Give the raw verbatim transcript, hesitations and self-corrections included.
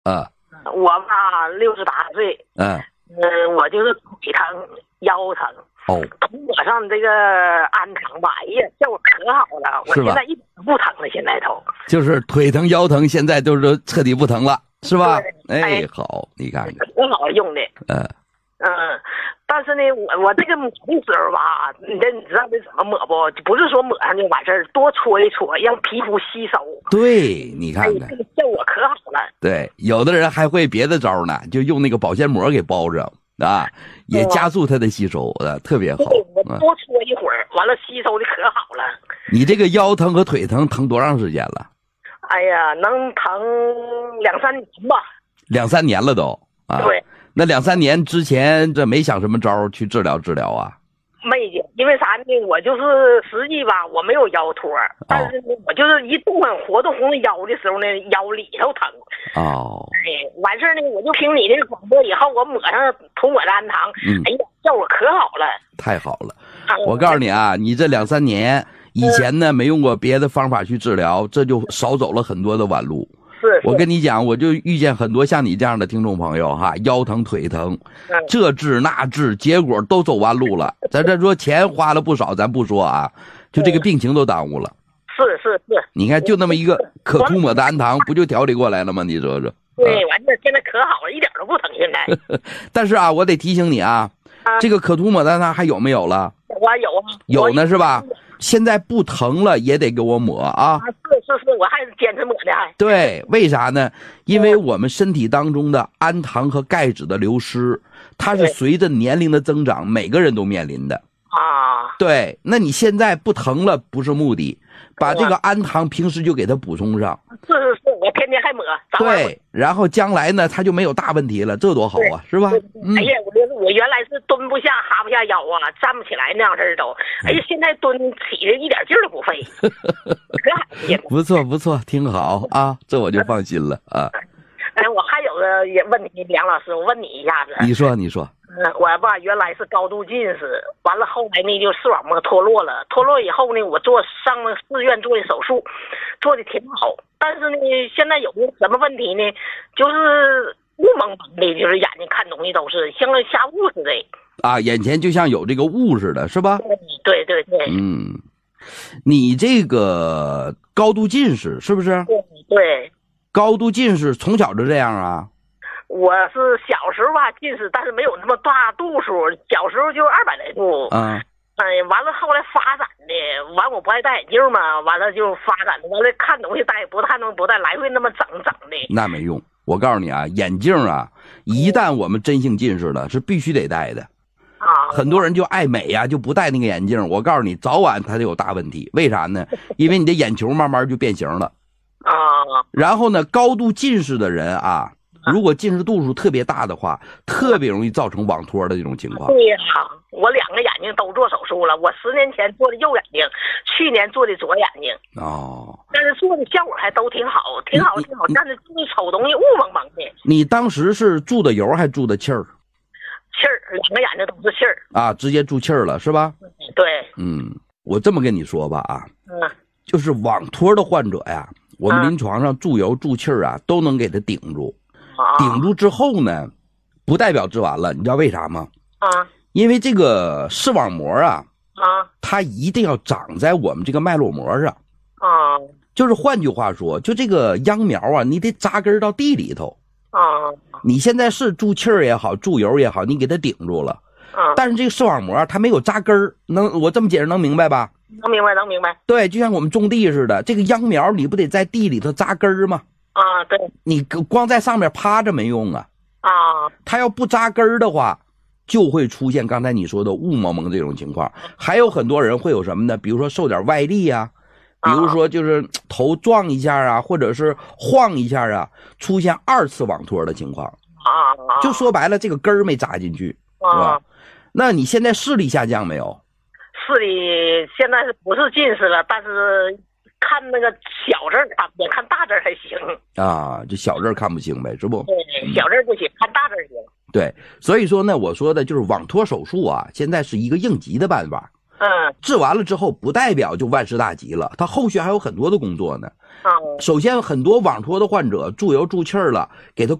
啊， 我吧六十八岁， 嗯， 嗯，我就是腿疼、腰疼。 哦， 涂抹上这个安糖吧，哎呀，效果可好了，我是吧现在一点都不疼了，现在都就是腿疼腰疼，现在都是彻底不疼了，是吧？ 对哎， 哎好，你看看， 可好用的。 嗯， 嗯，但是呢，我我这个抹的时候吧，你这你知道这怎么抹不？不是说抹上就完事儿，多搓一搓，让皮肤吸收。 对，你看哎， 看这，个效果可好了。 对，有的人还会别的招呢，就用那个保鲜膜给包上啊，也加速它的吸收的，特别好。 对，我嗯， 多搓一会儿，完了吸收的可好了。 你这个腰疼和腿疼疼多长时间了？ 哎呀，能疼两三年吧。 两三年了都啊。 对。 那两三年之前，这没想什么招去治疗治疗啊？ 没去，因为啥呢？我就是实际吧，我没有腰托，但是呢，我就是一动弹活动活动腰的时候呢，腰里头疼。 哦， 哎，完事儿呢，我就听你这个广播以后，我抹上涂抹的安糖， 嗯， 哎呀，效果可好了。 太好了！ 啊我告诉你啊，你这两三年以前呢，没用过别的方法去治疗，这就少走了很多的弯路。 是， 我跟你讲，我就遇见很多像你这样的听众朋友哈，腰疼腿疼， 嗯这治那治，结果都走弯路了。咱这说钱花了不少，咱不说啊，就这个病情都耽误了。 是是是， 你看，就那么一个可涂抹的氨糖，不就调理过来了吗？你说说。 对，完事儿现在可好了，一点都不疼现在。 但是啊，我得提醒你啊， 啊这个可涂抹的氨糖还有没有了？ 我有啊， 有呢是吧？现在不疼了也得给我抹啊。 啊，是是是，我还是坚持抹的还。 对，为啥呢？因为我们身体当中的氨糖和钙质的流失，它是随着年龄的增长，每个人都面临的。 啊， 对，那你现在不疼了不是目的，把这个氨糖平时就给它补充上。 是是是，我天天还抹。早晚抹对，然后将来呢，它就没有大问题了，这多好啊，是吧？嗯哎呀，我就是我原来是蹲不下、哈不下腰啊，站不起来那样式儿都。哎呀，现在蹲起的一点劲儿都不费，可好了。 不错不错，挺好啊，这我就放心了啊。 哎，我还有个也问题，梁老师，我问你一下子。 你说你说， 嗯，我吧原来是高度近视，完了后来呢就视网膜脱落了，脱落以后呢，我做上了寺院做的手术，做的挺好，但是呢现在有个什么问题呢？就是雾蒙蒙的，就是眼睛看东西都是像个下雾似的。 啊，眼前就像有这个雾似的，是吧？ 对对对。 嗯，你这个高度近视是不是？ 对对。 高度近视从小就这样啊？ 我是小时候吧近视，但是没有那么大度数，小时候就二百来度。 啊， 哎，完了后来发展的，完我不爱戴眼镜嘛，完了就发展的，完了看东西戴不看东西不戴，来回那么整整的。 那没用。我告诉你啊，眼镜啊，一旦我们真性近视了，是必须得戴的。 啊， 很多人就爱美呀、啊，就不戴那个眼镜。我告诉你，早晚它就有大问题。为啥呢？因为你的眼球慢慢就变形了。 啊， 然后呢，高度近视的人啊，如果近视度数特别大的话，特别容易造成网脱的这种情况。 对呀、啊，我两个眼睛都做手术了，我十年前做的右眼睛，去年做的左眼睛。 哦， 但是做的效果还都挺好，挺好，挺好。但是就是瞅东西雾蒙蒙的。 你当时是注的油还注的气儿？ 气儿，两个眼睛都是气儿。 啊，直接注气儿了是吧？ 对。 嗯，我这么跟你说吧啊， 嗯， 就是网脱的患者呀，我们临床上注油注气儿啊，都能给他顶住。 啊， 顶住之后呢，不代表治完了，你知道为啥吗？ 啊因为这个视网膜啊， 啊它一定要长在我们这个脉络膜上。 啊就是换句话说，就这个秧苗啊，你得扎根到地里头。 啊你现在是注气儿也好，注油也好，你给它顶住了， 啊！ 但是这个视网膜它没有扎根儿，能我这么解释能明白吧？ 能明白，能明白。 对，就像我们种地似的，这个秧苗你不得在地里头扎根儿吗？ 啊，对。 你光在上面趴着没用啊， 啊它要不扎根儿的话，就会出现刚才你说的雾蒙蒙这种情况。还有很多人会有什么呢？比如说受点外力啊，比如说就是头撞一下啊，或者是晃一下啊，出现二次网脱的情况。 啊！ 就说白了，这个根儿没扎进去，是吧？那你现在视力下降没有？ 视力现在是不是近视了？但是看那个小字看不见，看大字还行。 啊，这小字看不清呗，是不？ 对，小字不行，看大字行。 对，所以说呢，我说的就是网脱手术啊，现在是一个应急的办法。 嗯， 治完了之后不代表就万事大吉了，他后续还有很多的工作呢。 啊， 首先很多网脱的患者注油注气儿了，给他